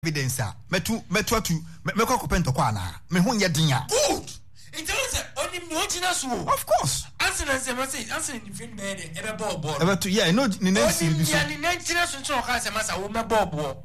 evidence metu meko kopento kwa na me ho nye din a good intelligence only no china so of course answer in friend man ebe ball ebe to yeah no ni name see bi so ya ni china so ka say masa wo me ball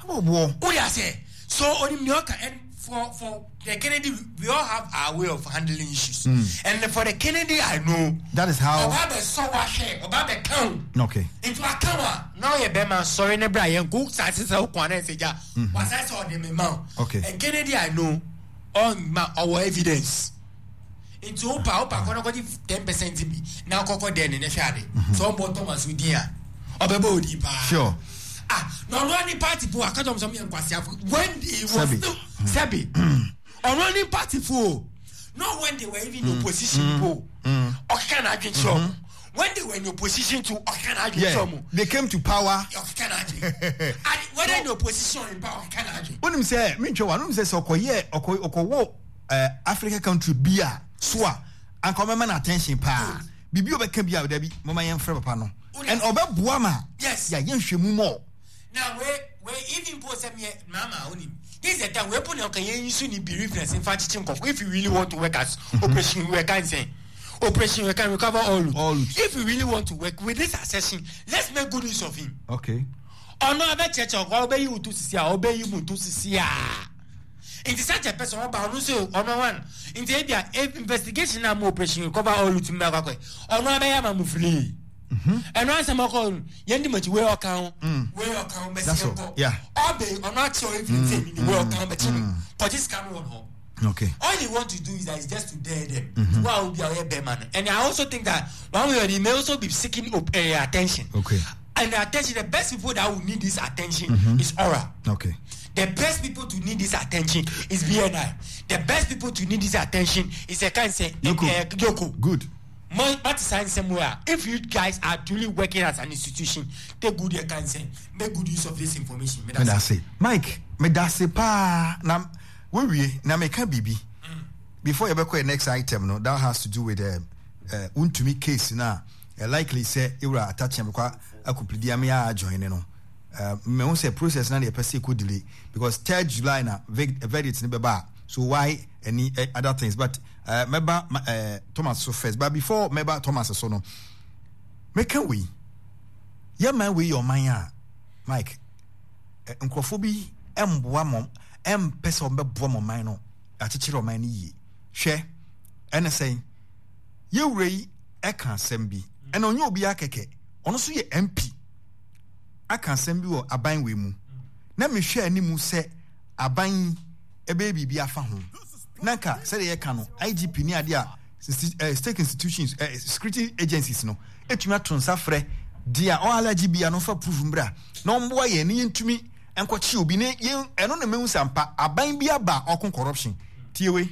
wo ya say so only no ka and for the Kennedy we all have our way of handling issues and for the Kennedy I know that is how oba so wa share oba be count okay into akawa now ye be man sorry ne bra ye go start say ukwan na seja was I saw them man okay and Kennedy I know on our evidence into opa kono ko 10% bi na kokko den ne hwade so mo Thomas Udia obeba odi pa sure no running party for akadom some yankwasiaf when they was Sabi on running party for not when they were even in opposition for Okana Agin when they were in opposition to Okana Agin they came to power Okana Agin and when in opposition in power Okana Agin when him say me twa one say okowo Africa country bia soa and come man attention pa bibi obeka bia da bi mama yen frɛ papa no and obeboa ma yes ya yen hwemu mo now we even post me mama oni this is the time we put on can use ni bereavement in fact if you really want to work as operation we can say operation we can recover all if you really want to work with this accession let's make good use of him okay ono abe church obey you to sisia obey you to sisia it is such a person about say ono one in the investigation and operation recover all to me akwa ono abe ya mamu free and once I'm calling yendi much we account messi yeah obey or not sure if you think the world account but this can one okay all you want to do is that is just to dare them why will be our bear man and I also think that one way or the may also be seeking attention okay and the attention the best people that will need this attention is Aura okay the best people to need this attention is BNI the best people to need this attention is a kind say Yoko good but somewhere if you guys are truly working as an institution take good make good use of this information that's it Mike me that's pa na we na me ka bibi before you be next item no that has to do with untumi case na likely say ira attach am kwa akupidi am ya join no me won say process na the person could delay because 3rd July na verdict ni beba so why any other things but member Thomas so first but before member Thomas so no make we yeah man we your man Mike nkrofobi emboa mom empese ombeboa mom man no akekere man ni yi hwe ene say ye wrei eka asem bi ene onye obi akeke ono so ye MP aka asem bi wo aban we mu na me hwe animu se aban ebe bibi afa ho nanka say ye ka no IGP ni ade a state institutions security agencies no etumi atonsa frɛ dia o alaji bia no fa proof mbra na omboa ye ni ntumi enkochi obi ne eno na mehu sampa aban bi aba okon corruption tiewe.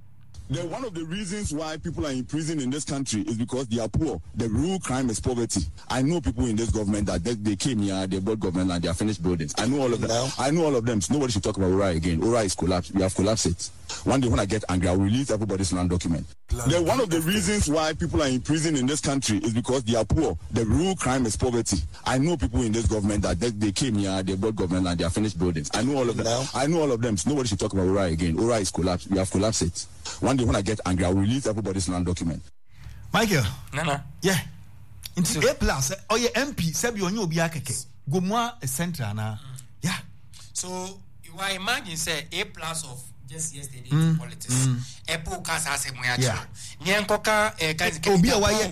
One of the reasons why people are in prison in this country is because they are poor. The real crime is poverty. I know people in this government that they came here, they bought government and they are finished buildings. I know all of them. I know all of them. So nobody should talk about Ura again. Ura is collapsed. We have collapsed it. One day when I get angry, I will release everybody's land document. One of the reasons why people are in prison in this country is because they are poor. The real crime is poverty. I know people in this government that they came here, they bought government and they are finished buildings. I know all of them. I know all of them. So nobody should talk about Ura again. Ura is collapsed. We have collapsed it. One day when I get angry, I will release everybody's land document. Michael. Nana. Yeah. Into A+, or your MP, Sabi on your Biakeke. Go more a central now. Yeah. So you are imagine say A+ of just yesterday politics. Apple cast as a muacho. Nyankoka Obia why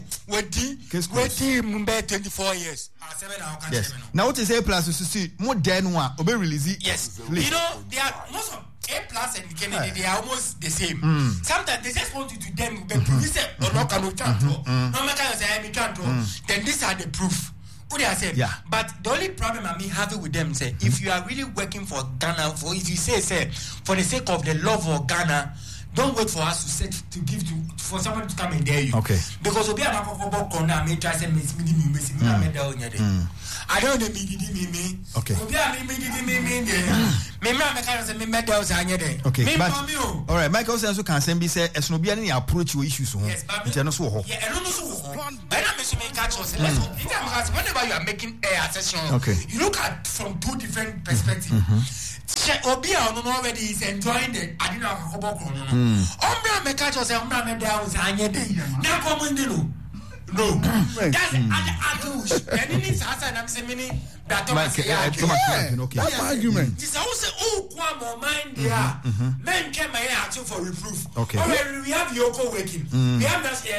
wedi mumbe 24 years. Yes. Now what is A+ to see more than one obe release. Yes. You know they are most of A+ and Kennedy they are almost the same. Sometimes they just want you to them but you say or no can no matter say I can't then these are the proof. What they are saying. Yeah. But the only problem I mean having with them say if you are really working for Ghana for if you say for the sake of the love of Ghana don't wait for us to give to for someone to come and dare you. Okay. Because obi amako for book corner me try say me I don't know me. Okay. Obi am me me can say me medals anything. Okay, but all right, Michael also can send me say as no be any approach issues so. Yes, but no so. Yeah, and no so. But I me catch us. Whenever you are making a session, you look at from two different perspectives. Obia no already is enjoying the I didn't have a couple of Ombra me catch us Ombra me medals anything. Now come no, that's an and I'm saying that argument. It's also mind men came here for reproof. Okay. We have Yoko waking. We have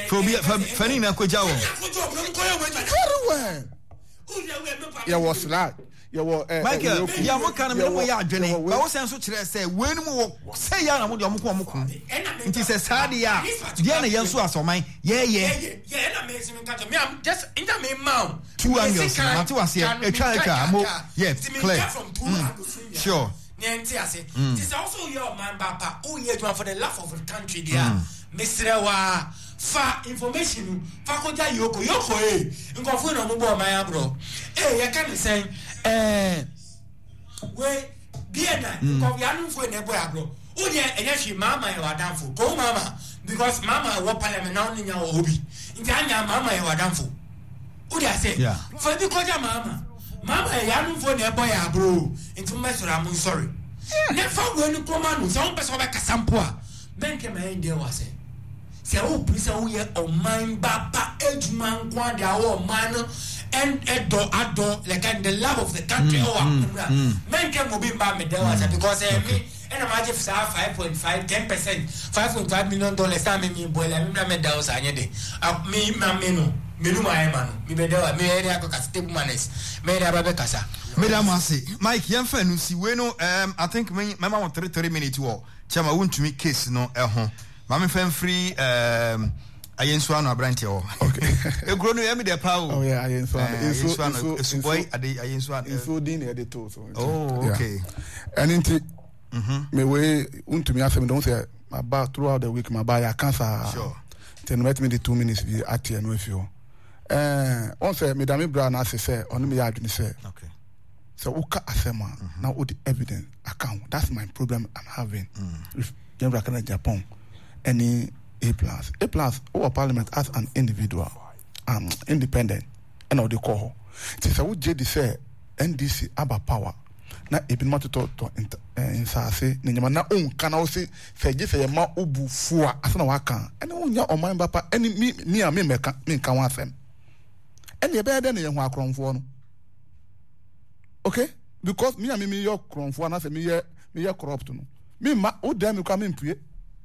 that yeah, was that. Michael, ya mo kan me ya adwene. Ba wo senso kire say wen mu say ya na mo de omuko. Nti se sade ya. Dia na yenso asoman. Yeah, na me simi catch me. I'm just in the main mouth. Two angles. Mati was here. Etwa mo. Yeah, clear. Sure. It's also your man papa. Oh yeah, for the love of the country there. Mr. Wa fa information fa ko ja yoko nkofo na mo bo my bro you can say we bia na ko ya no fo na boy bro o de enye mama e wadanfo go mama because mama wo parliament na oninya wo obi nti anya mama e wadanfo o de say for bi ko ja mama e ya no fo na boy bro nti mesora mo sorry never go ni koma no so on person be kasampo a benke ma ende wa say se o prisa o ye o man baba ejuma nkwa dia o man and ado like and the love of the country men can mo be mba me there because me and I just 5.5 10% $5.5 million time me boy la me there was anyde me no menu my man me be there me area ko stable manners me there ba kasa Madam Ase Mike yemfa no si we no I think me mama want 3 minutes wo chama wontumi case no ho mama fan free ayenso ano abrante o okay egro no yemi de pa o oh yeah ayenso eso boy ade ayenso ano eso din e de to so oh okay and into me we untumi afem don say about throughout the week my buy cancer sure then let me the 2 minutes be at here no if you on say me dami bra na say on me adwene say okay so uka asema now all the evidence account that's my problem I'm having if General Canada Japan any A+, our parliament as an individual, independent, and all the call. Since I would say NDC about power, na ebin ma to insase na nyama na on kana o se feje fe ma obu fua asana waka ene onya oman bapa ene mi a me meka me nka wa asem ene be de na ye ho akronfo no okay because me a me ye akronfo na se me ye corrupt no me ma o dem kwa me mpue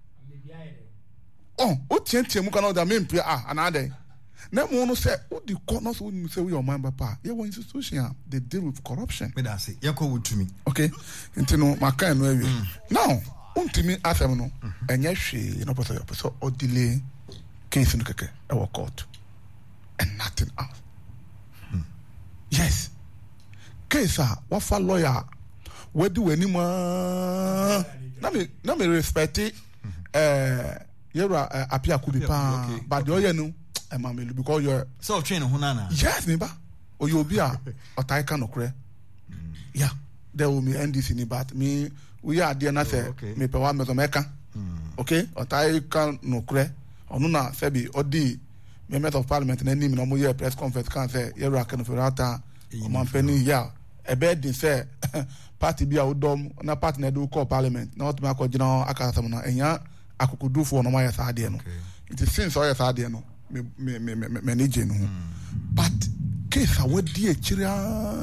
o tientie mu kana o da me mpue anade na mo no say o di corner so you say we your mind papa ye one institution they deal with corruption me da say ye ko wutumi okay intino maka no awie now untimi afem no enye hwe no person o delay case no keke e wo court and nothing else yes case what for lawyer we do anymore na me respect yera apia kubi pa but the oye no emamelu because you're so train hunana yes neighbor or you be a otai kan okre yeah there will be NDC ni but me we are there na say me pe wa me so meka okay otai kan okre onu na say be odi member of parliament na nim na mo year press conference kan say yera kan ferata o man penny ya e be din say party bia udom na party na do call parliament na otuma ko gina akasam na enya akukudufo no ma ya sa de no it is since o ya sa de no me nije no but case awadi e chiria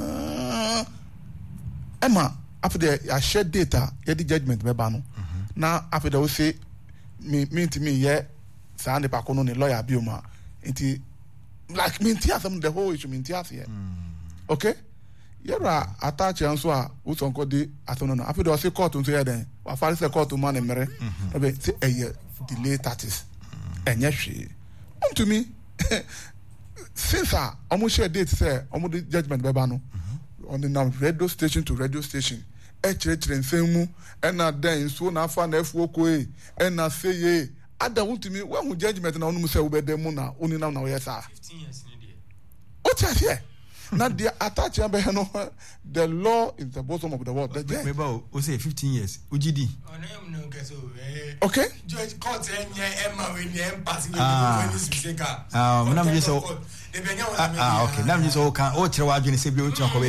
ema after the share data ye the judgment be ba no na after the we say me ye sa ne pa kono ne lawyer bi o ma nti like me ntia some the whole issue me ntia here okay yera attach anso a usonko di atono no after the say court nso ye den wa fare say court man e mere be say eye delay status enye hwe to me since almost share date say almost the judgment beba no on the now radio station to radio station echire nsemu ena den so na afa na afu okoe ena say ye ada to me when judgment na onu say obede mu na oni na we say 15 years in there o cha here Now they attach the law is the bottom of the world. Maybe we say 15 years. UGD. Okay. Judge court Emma when you pass Okay. Now just all can all tell you say be to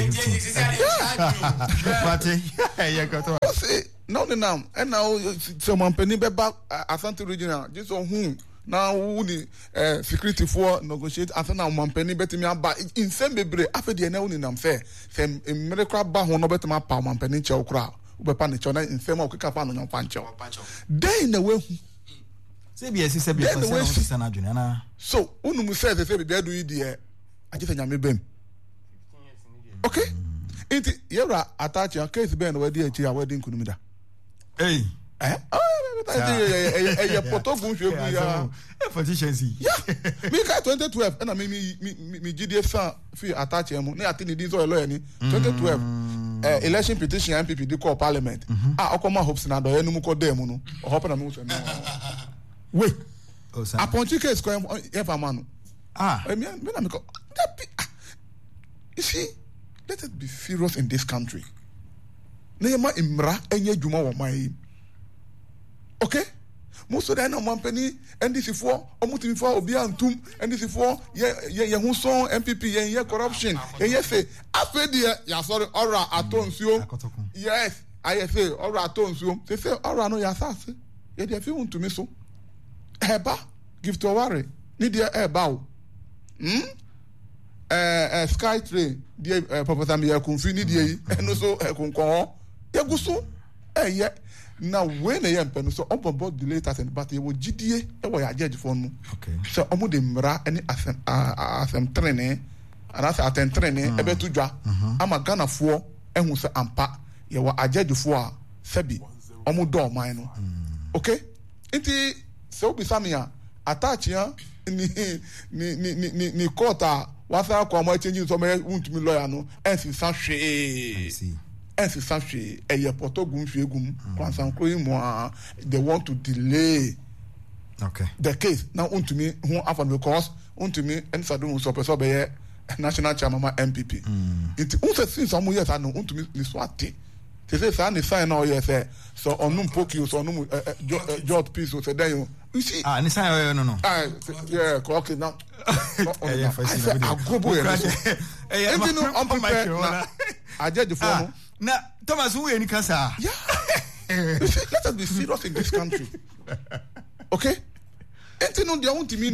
15. But say now and now someone penny back Asante regional just on whom now who the security for negotiate after now man penny bet me about in same bebre after the na unam fair fem miracle ba ho no bet ma pa man penny che okra ubepa ne che na in same okika pa no nyon pancho then na we say be say be concern na adwene na so unum say be do yi de agese nyame bem okay it yera attach your case ben we dey echi a wedding kunumida hey efficiency. Yeah. Me 2012 and I me GDF fan fi attach him. Na ati ni din so lawyer ni 2012 election petition MPP dey call parliament. Okoma hopes na do enu mu ko dem no. O hope na me so. Wait. Oh sir. Upon case ko ever man. Me na me ko. You see, let us be serious in this country. Na yema imra enye djuma wo mai. Okay? Most of them are company NDC4 omutimi4 obi antum NDC4 ye hu so MPP ye corruption ye say afedi ya sorry ora atonsuo yes I say ora atonsuo they say ora no ya sase ye dey fi untumi so eba give to worry need there eba o sky train dey Professor Mia Kunfi need there eno so konkon ye guso ye now when I am pen so on board the latest and but you will GDA e wo ya judge for no okay so omo de mra any asem training and as aten training e be to dwa ama Ghana fo ehun se ampa ye wo ajudge fo a sebi omo do man no okay nti so bi samia attach ya ni court a wasa kwa mo change so me untumi lawyer no ensi sa hwe ensi sa hwe eye portogum hwegum kwansan kroyi mo they want to delay the case now untumi who happen because untumi ensa do so person be national chairman MPP it unse since some years no untumi ni swati they say say ni sign now yes so onum poki so onum jot peace so then you see ni sign no yeah okay now agobo e no on prepare I judge for no na Thomas who any cancer yeah let us be serious in this country okay enti no dia untimi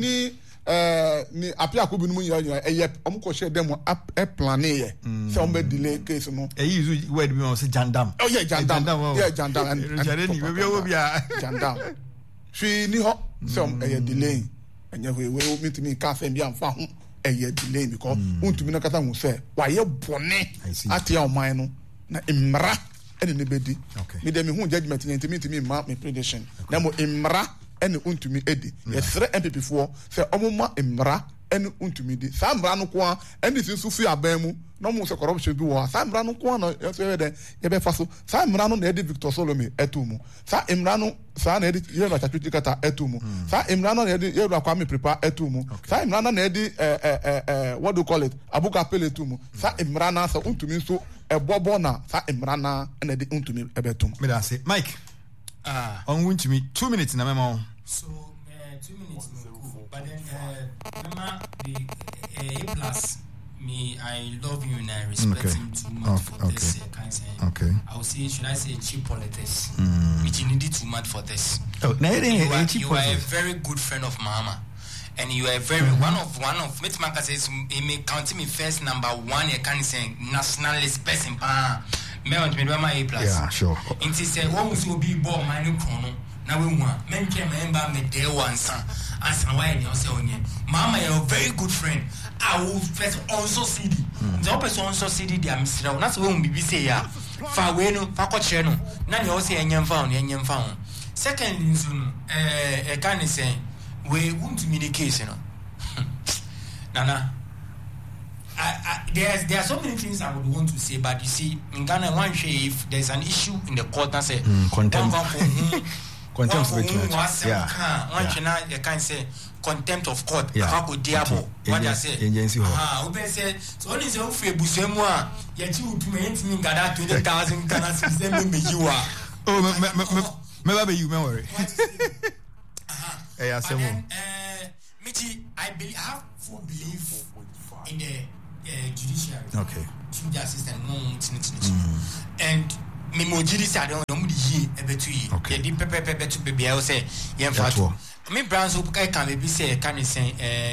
ni apia ko bi no nya eye omko share dem plan ye say on be delay case no use word be on say jandam oh yeah jandam and jareni we be jandam she ni ho say delay anya we meet me ka fe bi amfa ho delay because untimi na kata hu say wa ye bone atia o man no na imra ene ne bedi me dem hu judgment ntimi ma me prediction na mo imra ene untumi edi yesre MPP fo se omoma imra ene untumi di sa mra no ko ene sinsu fi aban mu no mo se corruption bi wo sa mra no ko no ye de ye be faso sa mra no na edi Victor Solomon etumu sa imra no sa na edi ye na chatuti kata etumu sa imra no na edi ye ro Kwame prepare etumu sa imra no na edi what do you call it Abuka Pele etumu sa imra na sa untumi so ebobo na sa imra na ene edi untumi ebetum me da say Mike on wunch me 2 minutes na memo so 2 minutes no cool but then remember the A plus me I love you and I respect him too much for this kind of saying I would say should I say cheap politics which you need too much for this you are a very good friend of Mama and you are very one of Mitmaka says he may count me first number one you can say nationalist person me want me my A plus yeah sure it is say one will be born my new chrono na we want men came member me day one son as why you say onye Mama you are a very good friend I will first also see the person also see the Mr. That's when we say ya fa we no fa ko chere no na you say enyem fa secondly nzu can say we want to communicate no nana there are so many things I would want to say, but you see, in Ghana, if there's an issue in the court, I say, contempt of one china you can say contempt of court kako diabo what you say open say so only say ofu ebusemu a ye ti utuma entimi gada 20,000 Ghana cedis me you are me ba be you me worry Michi, I have full belief in the judiciary. Okay. Chief Justice and Mimo judiciary don't be okay. The pepe to be able say me Brown so can be say can say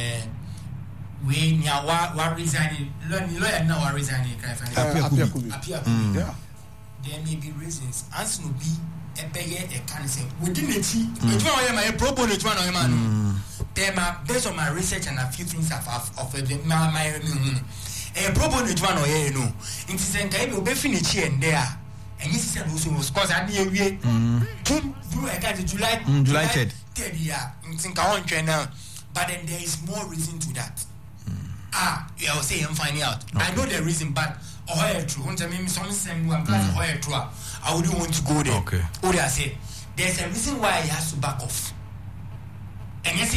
we nya wa resigning lawyer now resigning yeah. There may be reasons as no be a can say within the tea my pro bono to one man. Based on my research and a few things I've offered my a pro bono to one or you know. In this entire will be finished here and there. And he said also was cause I near we July 3rd year in think I want now. But then there is more reason to that. I will say I'm finding out. Okay. I know the reason, but true. I wouldn't want to go there. Okay. Or I say there's a reason why he has to back off. And yes,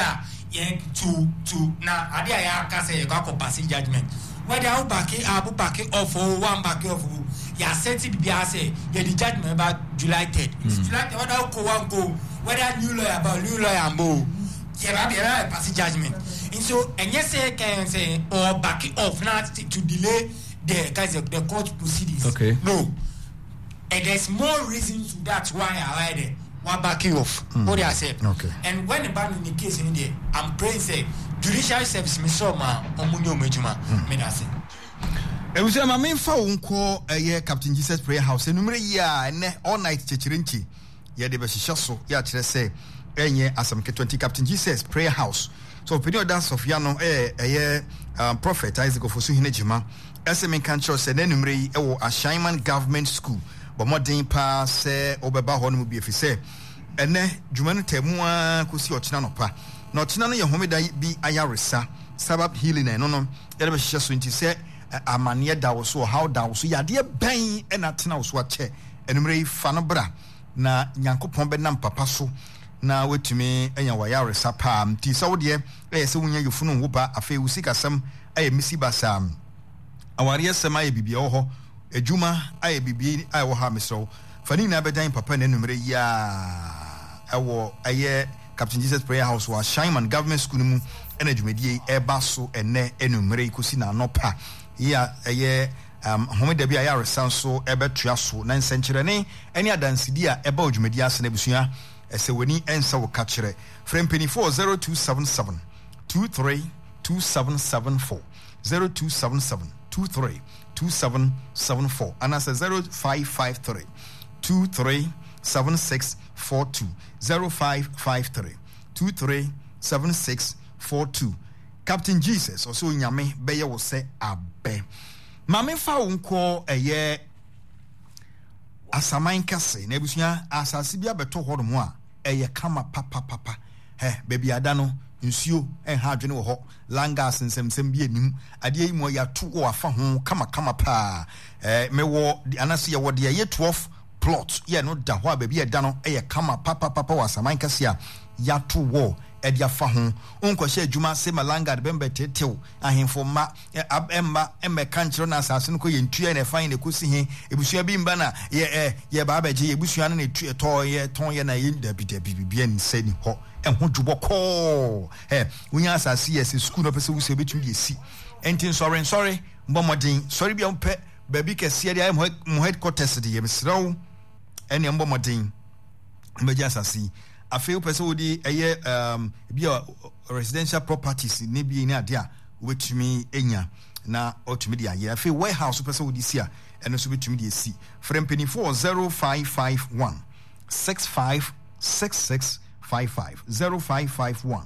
to now I can say you got passing judgment. Whether I'll back it off or one back off, you said it be say the judgment about July 3rd. It's July 3rd, whether new lawyer about new lawyer and more. Yeah, passing judgment. And so, and yes, I can say or back it off now to delay the court proceedings. Okay. No. And there's more reasons to that why I like it. One backing off. What I said. Okay. And when about in the case in there, I'm praying say judicial service me so ma omunyo mejuma me that say. E we say ma me fa wonko Captain Jesus Prayer House enumere ya ne all night chechirinchi ye de be hihye so ya kire say enye asam ke 20 Captain Jesus Prayer House. So opinion dance of ya no prophet Isaac Ofosu Hinejima SM kan church say enumere yi e wo Ashaiman Government School. But modern pa say obeba ho no bi efi say ene dwuma no temu a kosi ochina no pa na ochina no ye homeda bi ayaresa sabab healing no no ye be hye so nti say amane da wo so how da wo so yade ban ena tena wo so ache enumre fa no bra na nyankopon be nam papa so na wetumi enya wa yaresa pa nti sa wo de se wonya yefunu wo ba afa wusi kasam aye misi basam aware sema ye bibia wo ho ejuma aye bibi aye wo ha mesro fani na bedan papa na numere ya ewo aye Captain Jesus Prayer House wa Shaiman Government School mu ena dwumedie eba so ene enumere ikosi na nopa ya aye homeda bi aye resanso ebetua so na nsenkyerene ene adansidi a eba dwumedie ase na busua ese wani ensa wo ka kire frempeni 0277 232774 0277 232774 and as a 0553 237642 0553 237642 Captain Jesus also nyame beye wo se abe mame fa wonko eye asaman kase na ebusua asase bia beto hodomo a eye kama papa baby adano nsuo ha adwene wo ho langas nsemsem bi anim ade yi mo ya to wo afa ho kama pa mewo anase ye wo de ye 12 plot ye no da ho baby adano eye kama papa wa saman kase a ya to wo ede afa ho onkɔhye adwuma se malanga de bembe tetew ahemfo ma emma kanchiro na asase no ko ye ntua na fan ne kosi he ebusua bi mba na ye ba abaje ebusua na tu ton ye na ye dabi bibia nsani ho ho dwobɔkɔ wonya asase ye se school no pese wo se betumi ye si enti sorry mbomodin sorry bia mpe baby kese de mo headquarters de ye mesrawo ene mbomodin mbeja asase afei pese wodi eye bia residential properties ne bi ni ade a wetumi enya na otumi dia ye afei warehouse pese wodi si a eno so betumi dia si frempeni 0551 656655 0551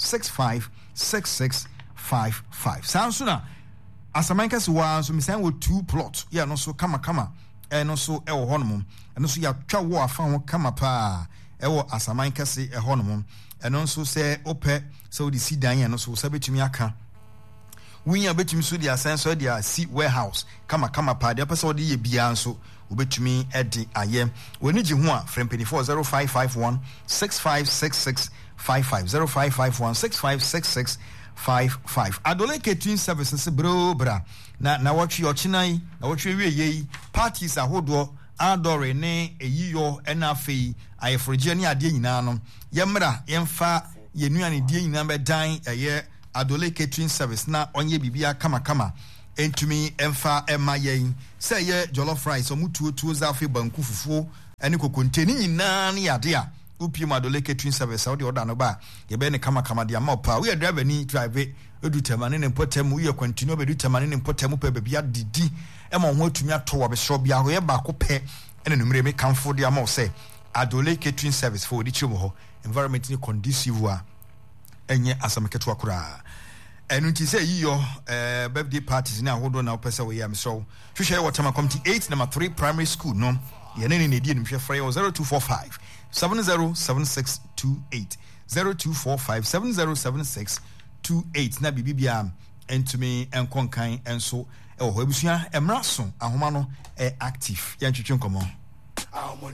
656655 sansuna asamanka si wa so misan wo 2 plot ya no so kama eno so e wo honom eno so ya twa wo afa ho kama pa ewo asaman kase ehonom eno nso se ope se odi si dan eno so se betumi aka winya betumi so di asan so di si warehouse kama pa de pese odi ye bia nso wobɛtumi ɛde ayɛ w'ani gye ho a frɛ mpanifo 0551 6566 55 0551 6566 55 Adole catering service nse bra na watwe ochina na watwe wieye parties ahodo adore ne eyiyo na afei ayefroje ne ade nyina no yemra yemfa yenuane die nyina bedan eye Adole catering service na onye bibia kama entumi emfa ema yen se ye jollof rice omutuo za afei banku fufuo ene kokonte ni nyina ne yade a upie Adole catering service how the order no ba ye be ne kama dia ma pa we driver ni drive edu temane ne potem we continue be du temane ne potem pe bia didi e ma ho atumi ato wo be so bia ho ye ba ko pe ene numere me kamfo dia ma say Adole catering service for di chimo ho environment ni conducive wa enye asameketo akura enu nti say yiyo birthday parties na ahodo na opese we am so hwehwe Waterma Committee 8 number 3 primary school no ye ne ne die ni hwehwe frɛ 0245 707628 0245 707628 na bibibia entumi enkonkan enso ho abusua emra so ahoma no active ya ntwetwe nkomo